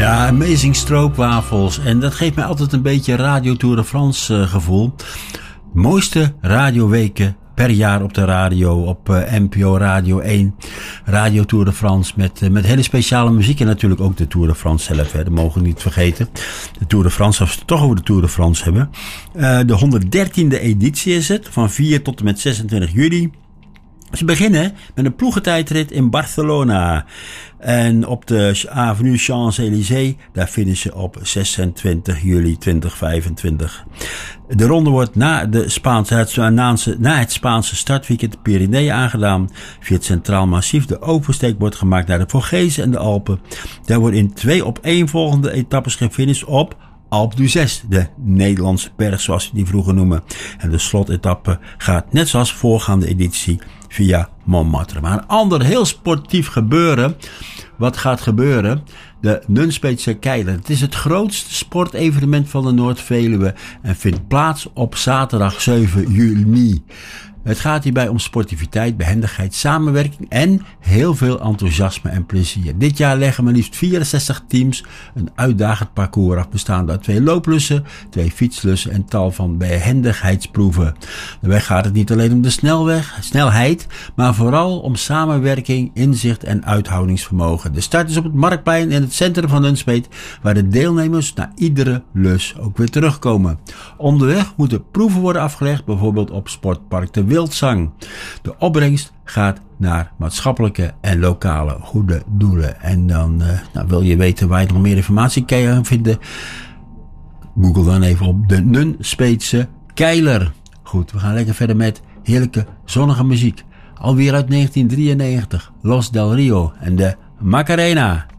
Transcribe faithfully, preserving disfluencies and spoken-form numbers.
Ja, Amazing Stroopwafels. En dat geeft mij altijd een beetje Radio Tour de France uh, gevoel. Mooiste radioweken per jaar op de radio, op uh, N P O Radio één. Radio Tour de France met, uh, met hele speciale muziek. En natuurlijk ook de Tour de France zelf. Hè. Dat mogen we niet vergeten. De Tour de France, als we het toch over de Tour de France hebben. Uh, de honderddertiende editie is het. Van vier tot en met zesentwintig juli. Ze beginnen met een ploegentijdrit in Barcelona. En op de Avenue Champs-Élysées, daar finishen op zesentwintig juli tweeduizend vijfentwintig. De ronde wordt na, de Spaanse, het, na het Spaanse startweekend de Pyreneeën aangedaan. Via het Centraal Massief. De oversteek wordt gemaakt naar de Vogezen en de Alpen. Daar wordt in twee opeenvolgende etappes gefinished op Alpe d'Huez, de Nederlandse berg zoals we die vroeger noemen. En de slotetappe gaat net zoals voorgaande editie via Montmartre. Maar een ander heel sportief gebeuren. Wat gaat gebeuren? De Nunspeetse Keiler. Het is het grootste sportevenement van de Noord-Veluwe en vindt plaats op zaterdag zeven juni. Het gaat hierbij om sportiviteit, behendigheid, samenwerking en heel veel enthousiasme en plezier. Dit jaar leggen maar liefst vierenzestig teams een uitdagend parcours af, bestaande uit twee looplussen, twee fietslussen en tal van behendigheidsproeven. Daarbij gaat het niet alleen om de snelweg, snelheid, maar vooral om samenwerking, inzicht en uithoudingsvermogen. De start is op het Marktplein in het centrum van Nunspeet, waar de deelnemers na iedere lus ook weer terugkomen. Onderweg moeten proeven worden afgelegd, bijvoorbeeld op Sportpark de Wildzang. De opbrengst gaat naar maatschappelijke en lokale goede doelen. En dan uh, nou, wil je weten waar je nog meer informatie kan vinden. Google dan even op de Nunspeetse Keiler. Goed, we gaan lekker verder met heerlijke zonnige muziek. Alweer uit negentien drieënnegentig. Los del Rio en de Macarena.